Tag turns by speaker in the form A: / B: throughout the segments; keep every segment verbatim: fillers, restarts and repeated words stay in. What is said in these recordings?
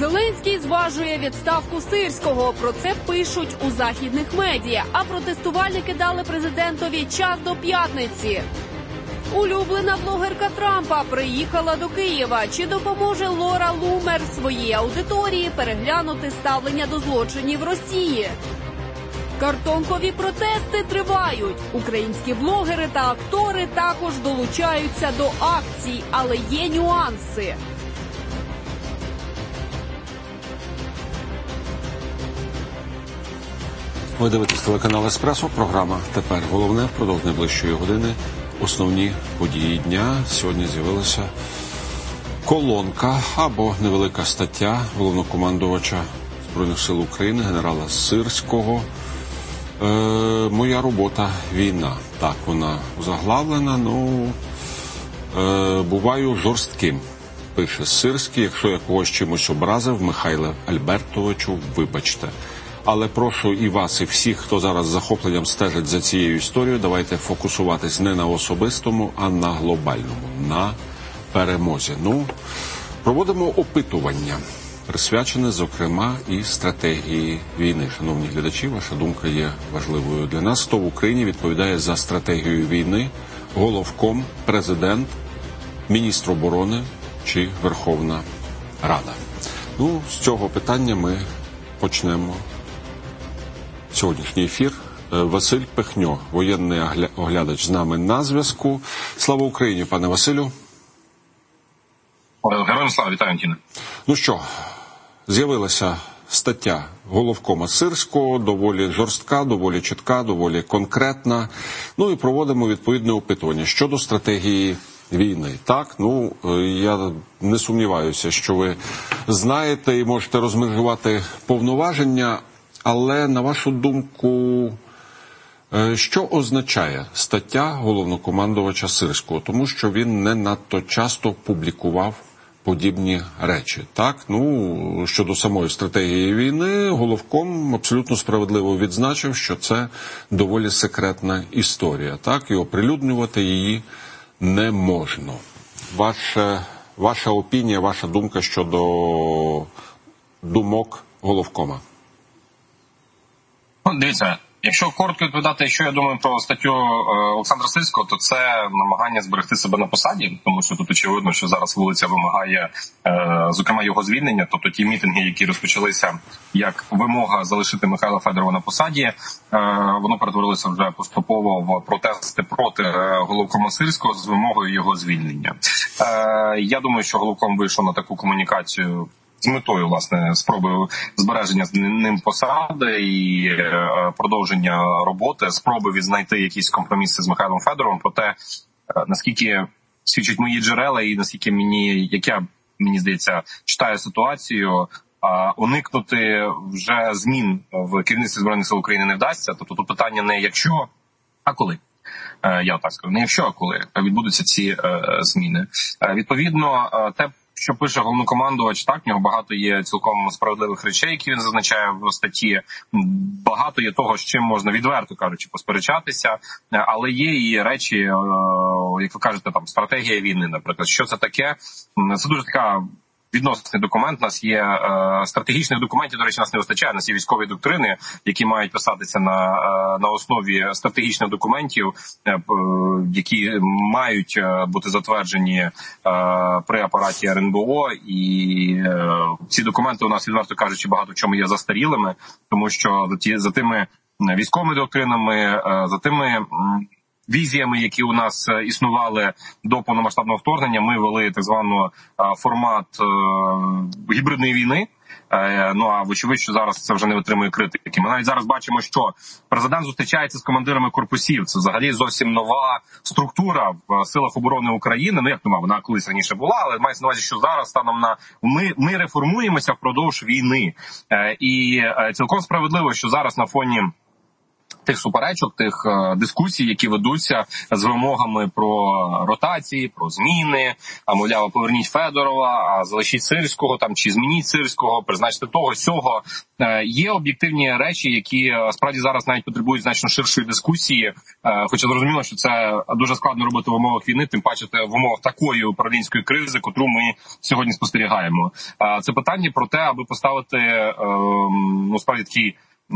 A: Зеленський зважує відставку Сирського. Про це пишуть у західних медіа. А протестувальники дали президентові час до п'ятниці. Улюблена блогерка Трампа приїхала до Києва. Чи допоможе Лора Лумер своїй аудиторії переглянути ставлення до злочинів Росії? Картонкові протести тривають. Українські блогери та актори також долучаються до акцій, але є нюанси.
B: Ви дивитесь телеканал «Еспресо». Програма «Тепер головне». Впродовж найближчої години основні події дня. Сьогодні з'явилася колонка або невелика стаття головнокомандувача Збройних сил України генерала Сирського. Е, «Моя робота – війна». Так, вона заглавлена. Ну, е, буваю жорстким, пише Сирський. Якщо я когось чимось образив, Михайле Альбертовичу, вибачте. Але прошу і вас, і всіх, хто зараз з захопленням стежить за цією історією, давайте фокусуватись не на особистому, а на глобальному, на перемозі. Ну, проводимо опитування, присвячене, зокрема, і стратегії війни. Шановні глядачі, ваша думка є важливою для нас. Хто в Україні відповідає за стратегію війни? Головком, президент, міністр оборони чи Верховна Рада? Ну, з цього питання ми почнемо сьогоднішній ефір. Василь Пихньо, воєнний оглядач, з нами на зв'язку. Слава Україні, пане Василю.
C: Героям слава, вітаю, Антіне.
B: Ну що, з'явилася стаття головкома Сирського, доволі жорстка, доволі чітка, доволі конкретна. Ну і проводимо відповідне опитування щодо стратегії війни. Так, ну, я не сумніваюся, що ви знаєте і можете розмежувати повноваження, але, на вашу думку, що означає стаття головнокомандувача Сирського? Тому що він не надто часто публікував подібні речі. Так, ну, щодо самої стратегії війни, головком абсолютно справедливо відзначив, що це доволі секретна історія. Так, і оприлюднювати її не можна. Ваша, ваша опінія, ваша думка щодо думок головкома?
C: Дивіться, якщо коротко відповідати, що я думаю про статтю Олександра Сирського, то це намагання зберегти себе на посаді, тому що тут очевидно, що зараз вулиця вимагає, зокрема, його звільнення, тобто ті мітинги, які розпочалися як вимога залишити Михайла Федорова на посаді, воно перетворилося вже поступово в протести проти головкома Сирського з вимогою його звільнення. Я думаю, що головком вийшов на таку комунікацію з метою, власне, спроби збереження з ним посади і продовження роботи, спроби відзнайти якісь компроміси з Михайлом Федоровим. Проте, наскільки свідчать мої джерела і наскільки мені, як я, мені здається, читаю ситуацію, уникнути вже змін в керівництві Збройних сил України не вдасться. Тобто тут питання не якщо, а коли. Я так скажу, не якщо, а коли відбудуться ці зміни. Відповідно, те, що пише головнокомандувач, так, в нього багато є цілком справедливих речей, які він зазначає в статті. Багато є того, з чим можна, відверто кажучи, посперечатися, але є і речі, як ви кажете, там, стратегія війни, наприклад. Що це таке? Це дуже така відносний документ. У нас є е, стратегічних документів, до речі, нас не вистачає. У нас є військові доктрини, які мають писатися на, е, на основі стратегічних документів, е, які мають бути затверджені е, при апараті ар ен бе о. І е, ці документи у нас, відверто кажучи, багато в чому є застарілими, тому що за, ті, за тими військовими доктринами, е, за тими візіями, які у нас існували до повномасштабного вторгнення, ми вели так звану формат е, гібридної війни. Е, ну а вочевидь, що зараз це вже не витримує критики. Ми навіть зараз бачимо, що президент зустрічається з командирами корпусів. Це взагалі зовсім нова структура в силах оборони України. Ну як нова, вона колись раніше була, але мається на увазі, що зараз станом на ми, ми реформуємося впродовж війни. Е, і е, цілком справедливо, що зараз на фоні тих суперечок, тих е, дискусій, які ведуться з вимогами про ротації, про зміни, а мовляв, поверніть Федорова, а залишіть Сирського там чи змініть Сирського, призначте того, сього. Е, є об'єктивні речі, які е, справді зараз навіть потребують значно ширшої дискусії. Е, хоча зрозуміло, що це дуже складно робити в умовах війни, тим паче в умовах такої управлінської кризи, котру ми сьогодні спостерігаємо. Е, це питання про те, аби поставити е, ну, справді такий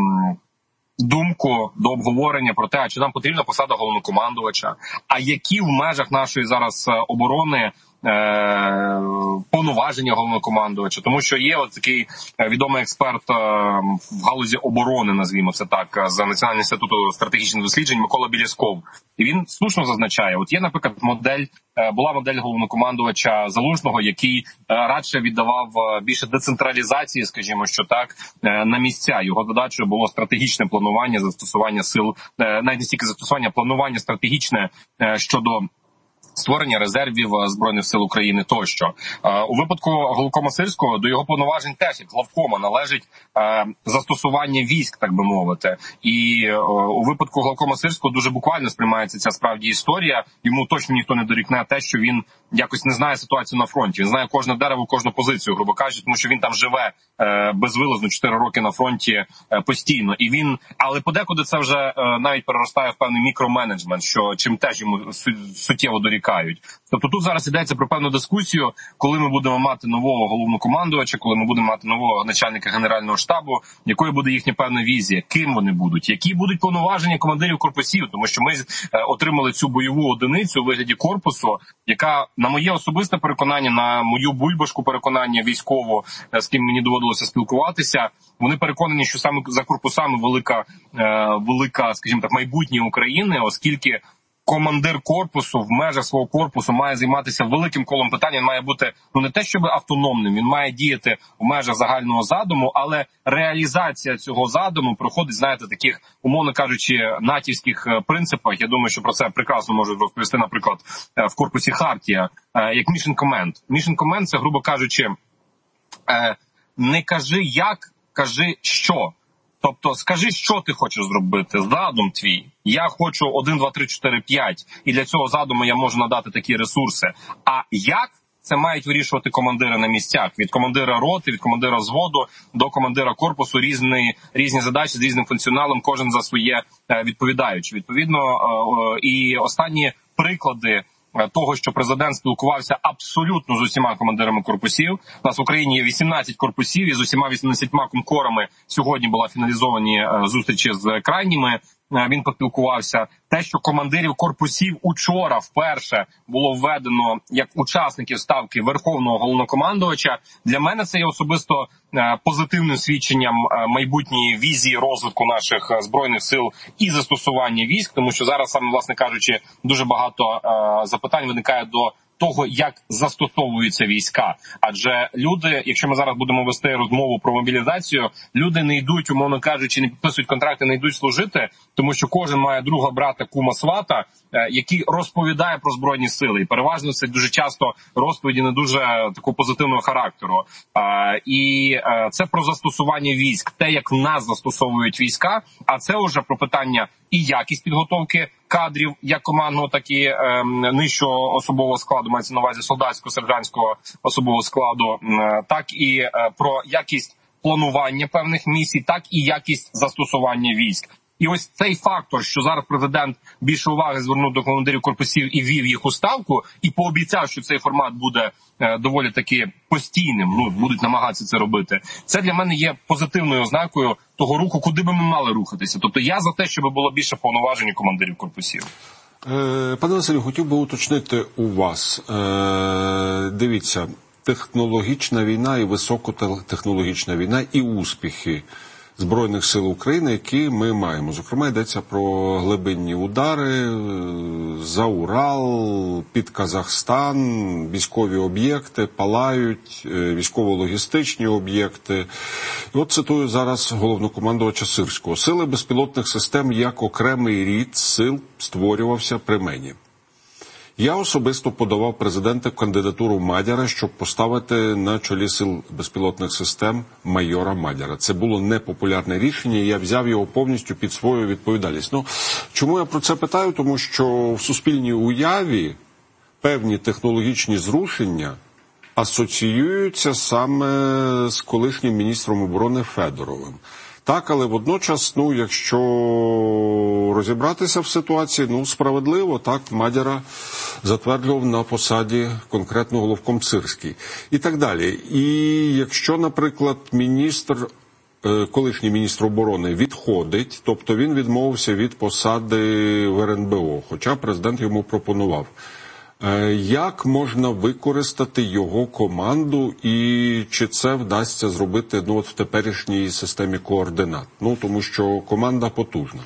C: думку до обговорення про те, чи нам потрібна посада головнокомандувача, а які в межах нашої зараз оборони е, повноваження головнокомандувача. Тому що є от такий відомий експерт е, в галузі оборони, назвімо це так, з Національного інституту стратегічних досліджень Микола Білясков. І він слушно зазначає, от є, наприклад, модель, була модель головнокомандувача Залужного, який радше віддавав більше децентралізації, скажімо, що так, на місця. Його задачею було стратегічне планування, застосування сил, навіть не стільки застосування, планування стратегічне щодо створення резервів Збройних сил України тощо. У випадку Головкома Сирського до його повноважень теж, як главкома, належить застосування військ, так би мовити. І у випадку Головкома Сирського дуже буквально сприймається ця справді історія. Йому точно ніхто не дорікне те, що він якось не знає ситуацію на фронті. Він знає кожне дерево, кожну позицію, грубо кажучи, тому що він там живе безвилазно чотири роки на фронті постійно. І він, але подекуди це вже навіть переростає в певний мікроменеджмент, що чим теж йому суттєво дорікають. Тобто тут зараз йдеться про певну дискусію, коли ми будемо мати нового головнокомандувача, коли ми будемо мати нового начальника Генерального штабу, якою буде їхня певна візія, ким вони будуть, які будуть повноваження командирів корпусів, тому що ми отримали цю бойову одиницю у вигляді корпусу, яка, на моє особисте переконання, на мою бульбашку переконання військову, з ким мені доводилося спілкуватися, вони переконані, що саме за корпусами велика, велика, скажімо так, майбутнє України, оскільки командир корпусу в межах свого корпусу має займатися великим колом питань, він має бути, ну, не те щоб автономним, він має діяти в межах загального задуму, але реалізація цього задуму проходить, знаєте, таких, умовно кажучи, натівських принципах. Я думаю, що про це прекрасно можуть розповісти, наприклад, в корпусі Хартія, як Mission Command. Mission Command – це, грубо кажучи, не кажи як, кажи що. Тобто, скажи, що ти хочеш зробити, задум твій. Я хочу один, два, три, чотири, п'ять, і для цього задуму я можу надати такі ресурси. А як? Це мають вирішувати командири на місцях. Від командира роти, від командира взводу до командира корпусу різні, різні задачі з різним функціоналом, кожен за своє відповідаючи. Відповідно, і останні приклади того, що президент спілкувався абсолютно з усіма командирами корпусів. У нас в Україні є вісімнадцять корпусів, і з усіма вісімнадцятьма конкорами сьогодні була фіналізовані зустрічі з крайніми. Він поспілкувався. Те, що командирів корпусів учора вперше було введено як учасників ставки Верховного головнокомандувача, для мене це є особисто позитивним свідченням майбутньої візії розвитку наших Збройних сил і застосування військ, тому що зараз, саме, власне кажучи, дуже багато запитань виникає до того, як застосовуються війська. Адже люди, якщо ми зараз будемо вести розмову про мобілізацію, люди не йдуть, умовно кажучи, не підписують контракти, не йдуть служити, тому що кожен має друга, брата, кума, свата, який розповідає про Збройні сили. І переважно це дуже часто розповіді не дуже такого позитивного характеру. І це про застосування військ, те, як в нас застосовують війська, а це вже про питання і якість підготовки кадрів, як командного, так і е, нижчого особового складу, мається на увазі солдатського, сержантського особового складу, е, так і е, про якість планування певних місій, так і якість застосування військ. І ось цей фактор, що зараз президент більше уваги звернув до командирів корпусів і ввів їх у ставку, і пообіцяв, що цей формат буде е, доволі таки постійним, ну, будуть намагатися це робити. Це для мене є позитивною ознакою того руху, куди би ми мали рухатися. Тобто я за те, щоб було більше повноважень командирів корпусів.
B: Е, пане Василю, хотів би уточнити у вас. Е, дивіться, технологічна війна і високотехнологічна війна і успіхи Збройних сил України, які ми маємо. Зокрема, йдеться про глибинні удари за Урал, під Казахстан, військові об'єкти палають, військово-логістичні об'єкти. І от цитую зараз головнокомандувача Сирського. «Сили безпілотних систем як окремий рід сил створювався при мені. Я особисто подавав президенту кандидатуру Мадяра, щоб поставити на чолі сил безпілотних систем майора Мадяра. Це було непопулярне рішення, і я взяв його повністю під свою відповідальність. Ну, чому я про це питаю? Тому що в суспільній уяві певні технологічні зрушення асоціюються саме з колишнім міністром оборони Федоровим. Так, але водночас, ну, якщо розібратися в ситуації, ну, справедливо, так, Мадяра затверджував на посаді конкретно головком Сирський і так далі. І якщо, наприклад, міністр, колишній міністр оборони відходить, тобто він відмовився від посади в ер ен бе о, хоча президент йому пропонував. Як можна використати його команду і чи це вдасться зробити, ну, от в теперішній системі координат? Ну, тому що команда потужна.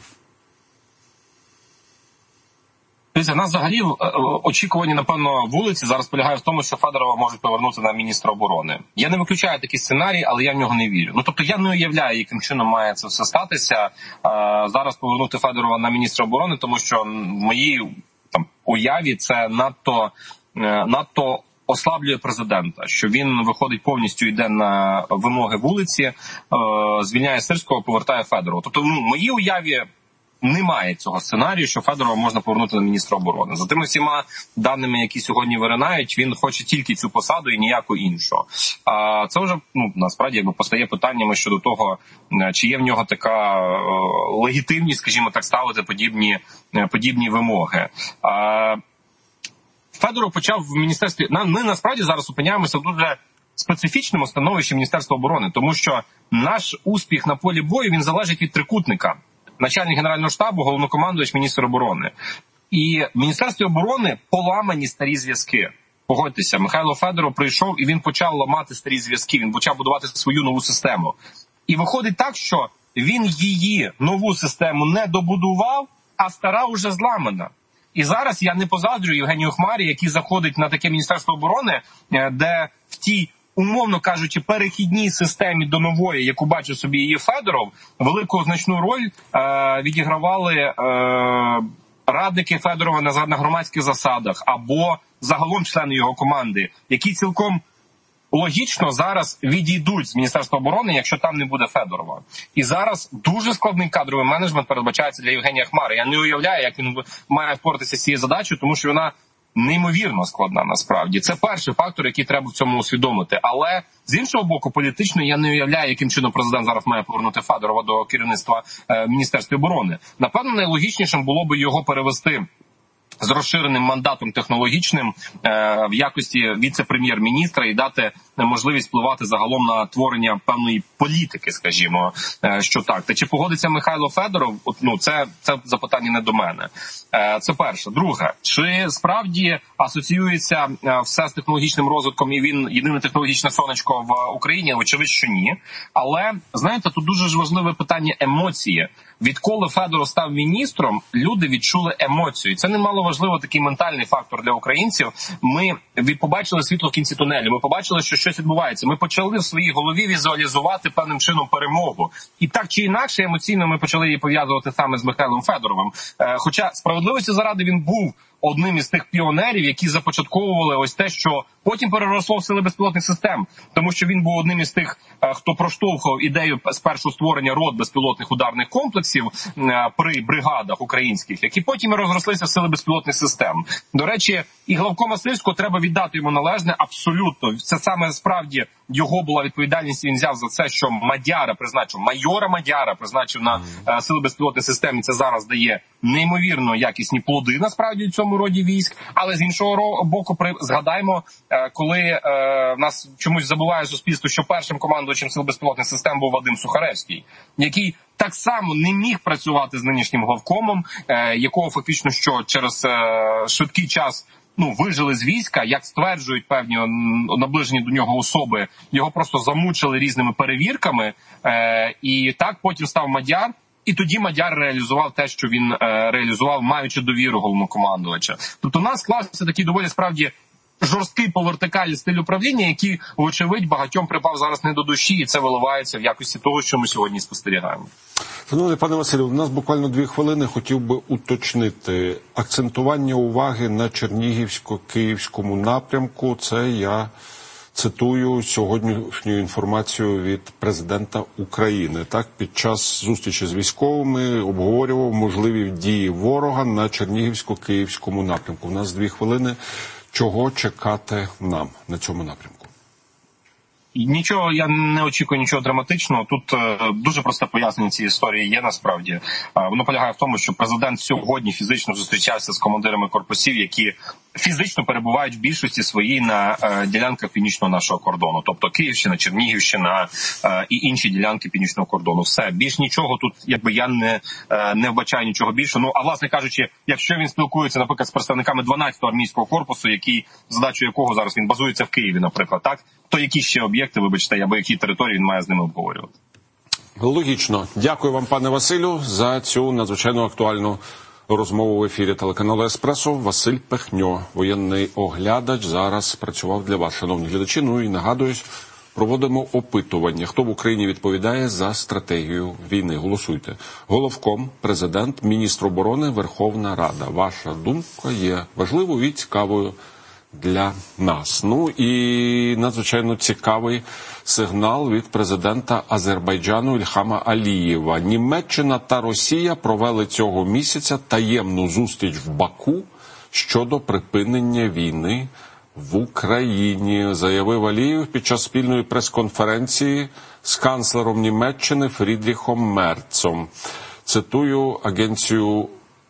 C: Дивіться, нас взагалі очікувані, напевно, вулиці зараз полягає в тому, що Федорова можуть повернути на міністра оборони. Я не виключаю такий сценарій, але я в нього не вірю. Ну, тобто я не уявляю, яким чином має це все статися. Зараз повернути Федорова на міністра оборони, тому що в моїй там уяві це надто, надто ослаблює президента, що він виходить повністю, йде на вимоги вулиці, звільняє Сирського, повертає Федорова. Тобто, ну, в моїй уяві немає цього сценарію, що Федорова можна повернути на міністра оборони. За тими всіма даними, які сьогодні виринають, він хоче тільки цю посаду і ніяку іншу. А це вже, ну, насправді, якби постає питаннями щодо того, чи є в нього така легітимність, скажімо так, ставити подібні, подібні вимоги. А Федоров почав в міністерстві. Ми насправді зараз опиняємося в дуже специфічному становищі Міністерства оборони, тому що наш успіх на полі бою, він залежить від трикутника. Начальник Генерального штабу, головнокомандувач, міністр оборони. І в Міністерстві оборони поламані старі зв'язки. Погодьтеся, Михайло Федоров прийшов і він почав ламати старі зв'язки, він почав будувати свою нову систему. І виходить так, що він її нову систему не добудував, а стара вже зламана. І зараз я не позаздрю Євгенію Хмарі, який заходить на таке Міністерство оборони, де в тій, умовно кажучи, перехідній системі до нової, яку бачив собі її Федоров, велику значну роль е, відігравали е, радники Федорова на, на громадських засадах або загалом члени його команди, які цілком логічно зараз відійдуть з Міністерства оборони, якщо там не буде Федорова. І зараз дуже складний кадровий менеджмент передбачається для Євгенія Хмари. Я не уявляю, як він має впоратися з цією задачею, тому що вона неймовірно складна насправді. Це перший фактор, який треба в цьому усвідомити. Але, з іншого боку, політично я не уявляю, яким чином президент зараз має повернути Федорова до керівництва е, Міністерства оборони. Напевно, найлогічнішим було би його перевести з розширеним мандатом технологічним е, в якості віце-прем'єр-міністра і дати можливість впливати загалом на творення певної політики, скажімо, е, що так. Та чи погодиться Михайло Федоров? От, ну, це, це запитання не до мене. Е, це перше. Друге, чи справді асоціюється е, все з технологічним розвитком і він єдине технологічне сонечко в Україні? Очевидь, що ні. Але, знаєте, тут дуже ж важливе питання емоції. Відколи Федоров став міністром, люди відчули емоцію. Це немало важливо такий ментальний фактор для українців. Ми побачили світло в кінці тунелю, ми побачили, що щось відбувається. Ми почали в своїй голові візуалізувати певним чином перемогу. І так чи інакше емоційно ми почали її пов'язувати саме з Михайлом Федоровим. Хоча справедливості заради він був одним із тих піонерів, які започатковували ось те, що потім переросло в сили безпілотних систем. Тому що він був одним із тих, хто проштовхував ідею спершу створення рот безпілотних ударних комплексів при бригадах українських, які потім розрослися в сили безпілотних систем. До речі, і главкома Сирського треба віддати йому належне абсолютно. Це саме справді його була відповідальність, він взяв за це, що Мадяра призначив, майора Мадяра призначив на uh, сили безпілотних систем, і це зараз дає неймовірно якісні плоди, насправді, у цьому роді військ. Але з іншого боку, при... згадаємо, коли е, нас чомусь забуває суспільство, що першим командувачем сил безпілотних систем був Вадим Сухаревський, який так само не міг працювати з нинішнім главкомом, е, якого фактично що через е, швидкий час ну, вижили з війська, як стверджують певні наближені до нього особи, його просто замучили різними перевірками, е, і так потім став Мадяр, і тоді Мадяр реалізував те, що він е, реалізував, маючи довіру головнокомандувача. Тобто у нас склався такий доволі справді жорсткий по вертикалі стиль управління, який, вочевидь, багатьом припав зараз не до душі, і це виливається в якості того, що ми сьогодні спостерігаємо.
B: Шановний пане Василю, у нас буквально дві хвилини. Хотів би уточнити акцентування уваги на Чернігівсько-Київському напрямку. Це я цитую сьогоднішню інформацію від президента України. Так, під час зустрічі з військовими обговорював можливі дії ворога на Чернігівсько-Київському напрямку. У нас дві хвилини. Чого чекати нам на цьому напрямку?
C: Нічого, я не очікую нічого драматичного. Тут е, дуже просте пояснення цієї історії є насправді. Е, воно полягає в тому, що президент сьогодні фізично зустрічався з командирами корпусів, які фізично перебувають в більшості своїй на е, ділянках північного нашого кордону. Тобто Київщина, Чернігівщина е, і інші ділянки північного кордону. Все, більш нічого тут, якби я не, е, не вбачаю нічого більше. Ну, а власне кажучи, якщо він спілкується, наприклад, з представниками дванадцятого армійського корпусу, який, задачу якого зараз він базується в Києві, наприклад, так, то які ще об'єкти, вибачте, або які території він має з ними обговорювати.
B: Логічно. Дякую вам, пане Василю, за цю надзвичайно актуальну розмову в ефірі телеканалу «Еспресо». Василь Пехньо, воєнний оглядач, зараз працював для вас, шановні глядачі. Ну і нагадую, проводимо опитування. Хто в Україні відповідає за стратегію війни? Голосуйте. Головком, президент, міністр оборони, Верховна Рада. Ваша думка є важливою і цікавою для нас. Ну і надзвичайно цікавий сигнал від президента Азербайджану Ільхама Алієва. Німеччина та Росія провели цього місяця таємну зустріч в Баку щодо припинення війни в Україні, заявив Алієв під час спільної прес-конференції з канцлером Німеччини Фрідріхом Мерцом. Цитую агенцію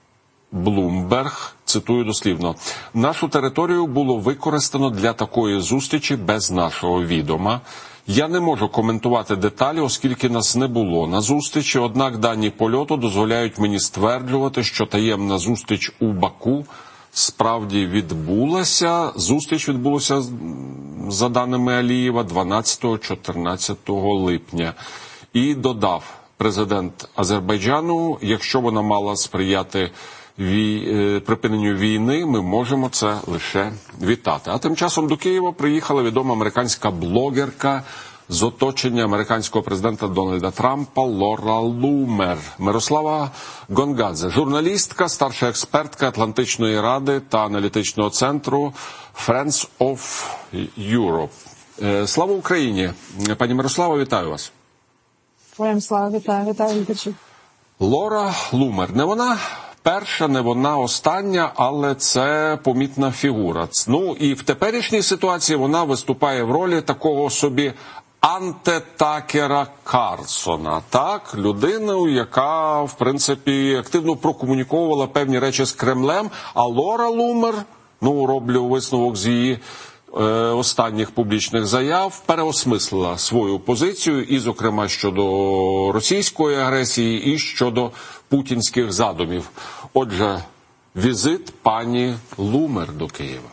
B: Bloomberg, цитую дослівно. Нашу територію було використано для такої зустрічі без нашого відома. Я не можу коментувати деталі, оскільки нас не було на зустрічі, однак дані польоту дозволяють мені стверджувати, що таємна зустріч у Баку справді відбулася. Зустріч відбулася, за даними Алієва, дванадцятого-чотирнадцятого липня. І додав президент Азербайджану, якщо вона мала сприяти Вій... припиненню війни, ми можемо це лише вітати. А тим часом до Києва приїхала відома американська блогерка з оточення американського президента Дональда Трампа Лора Лумер. Мирослава Гонгадзе, журналістка, старша експертка Атлантичної ради та аналітичного центру Friends of Europe. Слава Україні! Пані Мирослава, вітаю вас.
D: Своїм слава, вітаю, вітаю, вітаю.
B: Лора Лумер. Не вона перша, не вона остання, але це помітна фігура. Ну і в теперішній ситуації вона виступає в ролі такого собі антитакера Карлсона. Так, людину, яка, в принципі, активно прокомуніковувала певні речі з Кремлем, а Лора Лумер, ну, роблю висновок з її е, останніх публічних заяв, переосмислила свою позицію, і, зокрема, щодо російської агресії, і щодо путінських задумів. Отже, візит пані Лумер до Києва.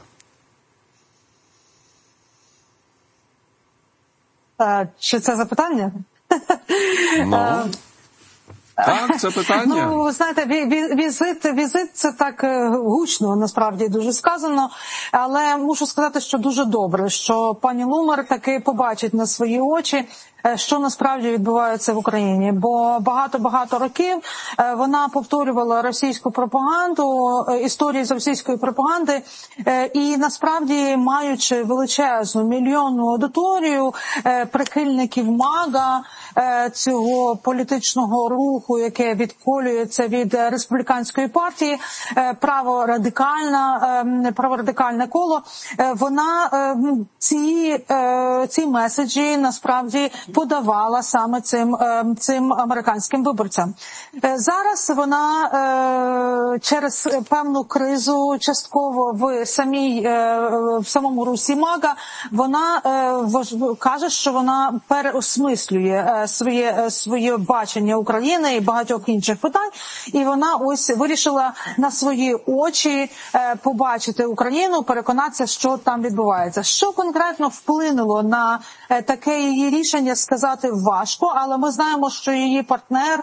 D: А, чи це запитання?
B: Ну, так, це питання.
D: Ну, ви знаєте, візит, візит це так гучно, насправді, дуже сказано, але мушу сказати, що дуже добре, що пані Лумер таки побачить на свої очі, що насправді відбувається в Україні. Бо багато-багато років вона повторювала російську пропаганду, історії з російської пропаганди, і насправді, маючи величезну мільйонну аудиторію прихильників МАГА, цього політичного руху, яке відколюється від республіканської партії, праворадикальна, праворадикальне коло, вона ці, ці меседжі насправді подавала саме цим, цим американським виборцям. Зараз вона через певну кризу частково в самій, в самому русі МАГА, вона каже, що вона переосмислює своє, своє бачення України і багатьох інших питань, і вона ось вирішила на свої очі побачити Україну, переконатися, що там відбувається. Що конкретно вплинуло на таке її рішення, сказати важко, але ми знаємо, що її партнер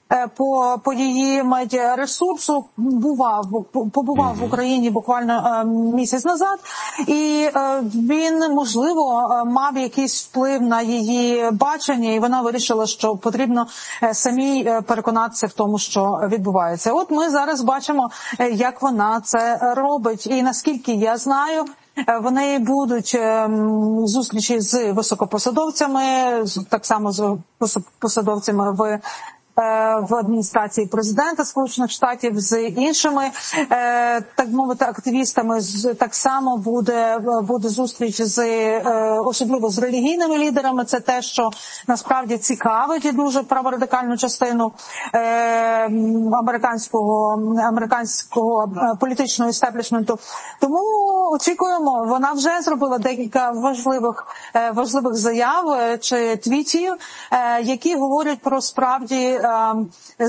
D: по, по її медіаресурсу, бував, побував в Україні буквально місяць назад, і він, можливо, мав якийсь вплив на її бачення, і вона вирішила, що потрібно самій переконатися в тому, що відбувається. От ми зараз бачимо, як вона це робить, і наскільки я знаю, вони будуть зустрічі з високопосадовцями, так само з посадовцями в в адміністрації президента Сполучених Штатів, з іншими, так мовити, активістами. Так само буде, буде зустріч з, особливо з релігійними лідерами. Це те, що насправді цікавить і дуже праворадикальну частину американського, американського політичного істеблішменту. Тому очікуємо, вона вже зробила декілька важливих, важливих заяв чи твітів, які говорять про справді